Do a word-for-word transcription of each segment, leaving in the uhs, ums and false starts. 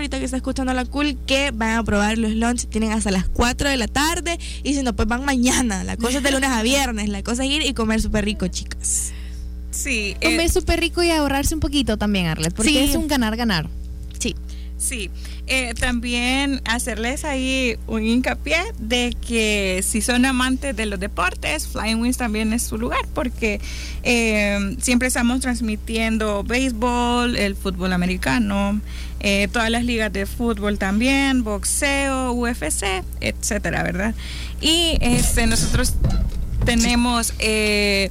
ahorita que está escuchando la Cool, que van a probar los lunch, tienen hasta las cuatro de la tarde, y si no, pues van mañana. La cosa es de lunes a viernes, la cosa es ir y comer súper rico, chicas. Sí. Comer eh, súper rico y ahorrarse un poquito también, Arlet, porque sí. es un ganar-ganar. Sí. Sí, eh, también hacerles ahí un hincapié de que si son amantes de los deportes, Flying Wings también es su lugar, porque eh, siempre estamos transmitiendo béisbol, el fútbol americano, eh, todas las ligas de fútbol también, boxeo, U F C, etcétera, ¿verdad? Y este, nosotros tenemos eh,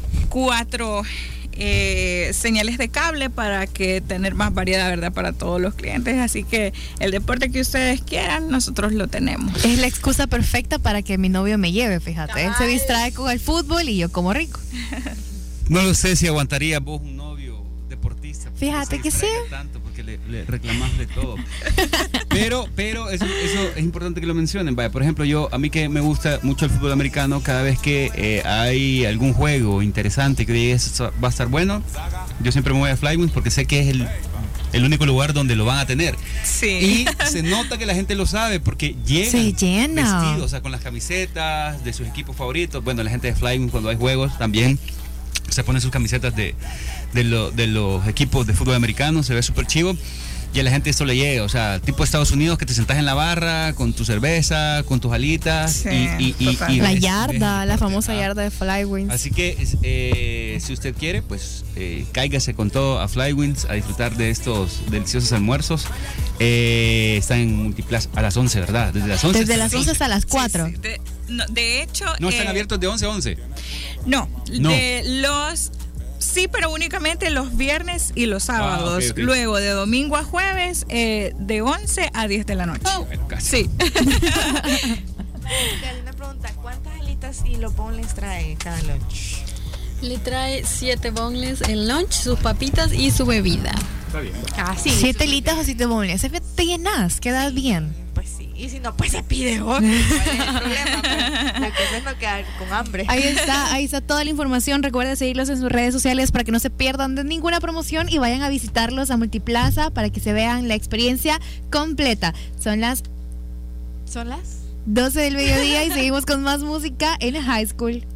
cuatro Eh, señales de cable para que tener más variedad, ¿verdad?, para todos los clientes. Así que el deporte que ustedes quieran, nosotros lo tenemos. Es la excusa perfecta para que mi novio me lleve, fíjate. Ay. Él se distrae con el fútbol y yo como rico. No lo sé si aguantaría vos un novio deportista. Fíjate que sí. Tanto porque le, le reclamás de todo. Pero, pero eso, eso es importante que lo mencionen. Vaya, por ejemplo, yo, a mí que me gusta mucho el fútbol americano, cada vez que eh, hay algún juego interesante que diga eso va a estar bueno, yo siempre me voy a Flying Wings porque sé que es el, el único lugar donde lo van a tener. Sí. Y se nota que la gente lo sabe porque llegan se llena. vestidos, o sea, con las camisetas de sus equipos favoritos. Bueno, la gente de Flying Wings, cuando hay juegos también se ponen sus camisetas de, de, lo, de los equipos de fútbol americano, se ve súper chivo. Y a la gente esto le llega, o sea, tipo Estados Unidos, que te sentás en la barra con tu cerveza, con tus alitas. Sí, y, y, y, y la ves, yarda, ves la deporte, famosa ¿ah? yarda de Fly Wings. Así que eh, si usted quiere, pues eh, cáigase con todo a Fly Wings a disfrutar de estos deliciosos almuerzos. Eh, está en Multiplaza a las once, ¿verdad? Desde las once. Desde las once hasta las cuatro. Sí, sí. De, no, de hecho... No, están eh, abiertos de once a once. No, No. de los... Sí, pero únicamente los viernes y los sábados. Ah, okay, okay. Luego, de domingo a jueves, eh, de once a diez de la noche. Oh, bueno, casi. Sí. Una pregunta, ¿cuántas alitas y los boneless trae cada lunch? Le trae siete boneless el lunch, sus papitas y su bebida. Está bien. Ah, sí. Siete litas o siete boneless. Te llenas, quedas bien. Pues sí, y si no, pues se pide otro. ¿Cuál es el problema? Pues, la cosa es no quedar con hambre. Ahí está, ahí está toda la información. Recuerden seguirlos en sus redes sociales para que no se pierdan de ninguna promoción y vayan a visitarlos a Multiplaza para que se vean la experiencia completa. Son las ¿Son las? doce del mediodía y seguimos con más música en High School.